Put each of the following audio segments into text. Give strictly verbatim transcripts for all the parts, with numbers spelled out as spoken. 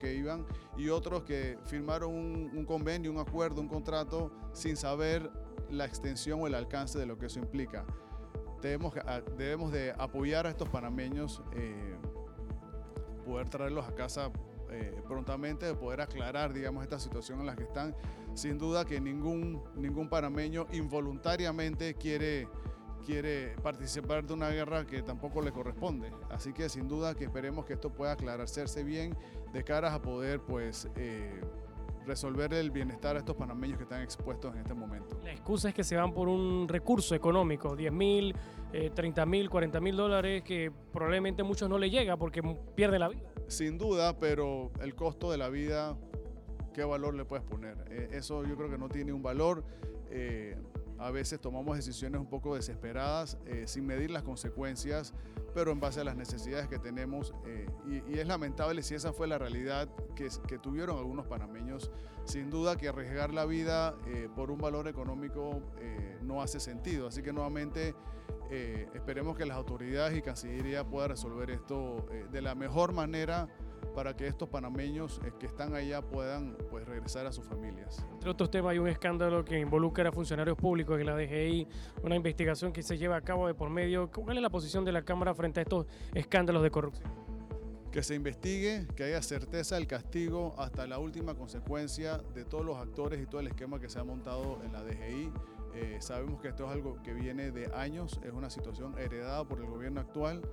que iban y otros que firmaron un, un convenio, un acuerdo, un contrato sin saber la extensión o el alcance de lo que eso implica. Debemos, debemos de apoyar a estos panameños, eh, poder traerlos a casa eh, prontamente, de poder aclarar, digamos, esta situación en la que están. Sin duda que ningún, ningún panameño involuntariamente quiere, quiere participar de una guerra que tampoco le corresponde. Así que sin duda que esperemos que esto pueda aclararse bien de caras a poder, pues, eh, resolver el bienestar a estos panameños que están expuestos en este momento. La excusa es que se van por un recurso económico, diez mil, eh, treinta mil, cuarenta mil dólares, que probablemente a muchos no les llega porque pierden la vida. Sin duda, pero el costo de la vida, ¿qué valor le puedes poner? Eh, eso yo creo que no tiene un valor. Eh, a veces tomamos decisiones un poco desesperadas, eh, sin medir las consecuencias, pero en base a las necesidades que tenemos. Eh, y, y es lamentable si esa fue la realidad que, que tuvieron algunos panameños. Sin duda que arriesgar la vida eh, por un valor económico eh, no hace sentido. Así que nuevamente eh, esperemos que las autoridades y Cancillería puedan resolver esto eh, de la mejor manera, para que estos panameños eh, que están allá puedan, pues, regresar a sus familias. Entre otros temas, hay un escándalo que involucra a funcionarios públicos en la D G I, una investigación que se lleva a cabo de por medio. ¿Cuál es la posición de la Cámara frente a estos escándalos de corrupción? Que se investigue, que haya certeza del castigo hasta la última consecuencia de todos los actores y todo el esquema que se ha montado en la D G I. Eh, sabemos que esto es algo que viene de años, es una situación heredada por el gobierno actual.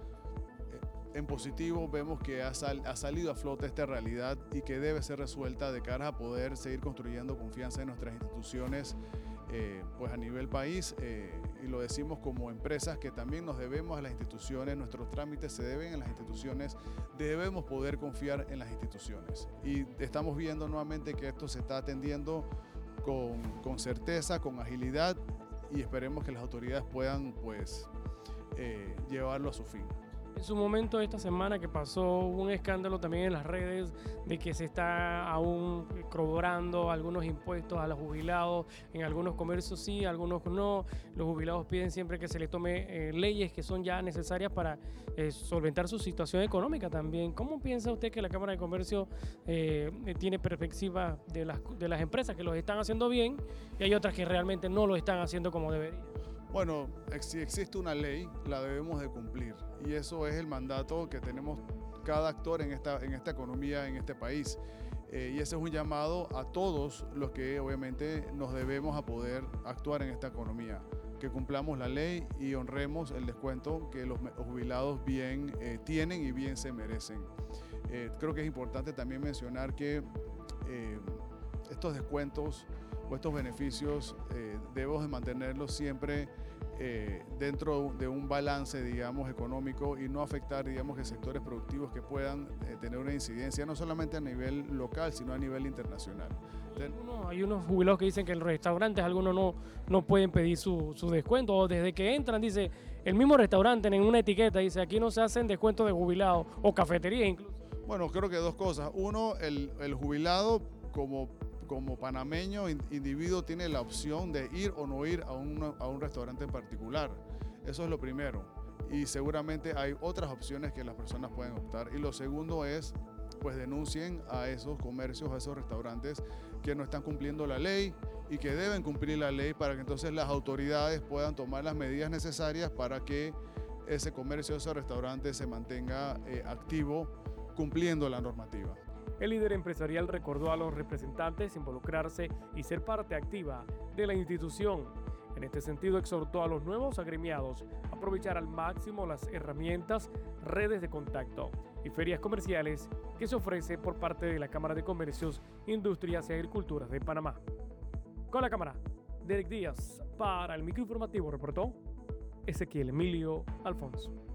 En positivo vemos que ha, sal, ha salido a flote esta realidad y que debe ser resuelta de cara a poder seguir construyendo confianza en nuestras instituciones, eh, pues a nivel país, eh, y lo decimos como empresas que también nos debemos a las instituciones, nuestros trámites se deben a las instituciones, debemos poder confiar en las instituciones. Y estamos viendo nuevamente que esto se está atendiendo con, con certeza, con agilidad, y esperemos que las autoridades puedan, pues, eh, llevarlo a su fin. En su momento, esta semana que pasó, hubo un escándalo también en las redes de que se está aún cobrando algunos impuestos a los jubilados. En algunos comercios sí, algunos no. Los jubilados piden siempre que se les tome eh, leyes que son ya necesarias para eh, solventar su situación económica también. ¿Cómo piensa usted que la Cámara de Comercio eh, tiene perspectiva de las, de las empresas que los están haciendo bien y hay otras que realmente no lo están haciendo como deberían? Bueno, si existe una ley, la debemos de cumplir, y eso es el mandato que tenemos cada actor en esta, en esta economía, en este país. Eh, y ese es un llamado a todos los que obviamente nos debemos a poder actuar en esta economía, que cumplamos la ley y honremos el descuento que los jubilados bien eh, tienen y bien se merecen. Eh, creo que es importante también mencionar que eh, estos descuentos o estos beneficios eh, debemos de mantenerlos siempre eh, dentro de un balance, digamos, económico, y no afectar, digamos, que sectores productivos que puedan eh, tener una incidencia no solamente a nivel local, sino a nivel internacional. Hay unos, hay unos jubilados que dicen que en los restaurantes algunos no, no pueden pedir su, su descuento, o desde que entran, dice, el mismo restaurante en una etiqueta dice, aquí no se hacen descuentos de jubilados, o cafetería incluso. Bueno, creo que dos cosas. Uno, el, el jubilado como como panameño, individuo, tiene la opción de ir o no ir a un, a un restaurante en particular. Eso es lo primero. Y seguramente hay otras opciones que las personas pueden optar. Y lo segundo es, pues, denuncien a esos comercios, a esos restaurantes que no están cumpliendo la ley y que deben cumplir la ley, para que entonces las autoridades puedan tomar las medidas necesarias para que ese comercio, ese restaurante se mantenga eh, activo, cumpliendo la normativa. El líder empresarial recordó a los representantes involucrarse y ser parte activa de la institución. En este sentido, exhortó a los nuevos agremiados a aprovechar al máximo las herramientas, redes de contacto y ferias comerciales que se ofrece por parte de la Cámara de Comercios, Industrias y Agriculturas de Panamá. Con la cámara, Derek Díaz, para el microinformativo reportó Ezequiel Emilio Alfonso.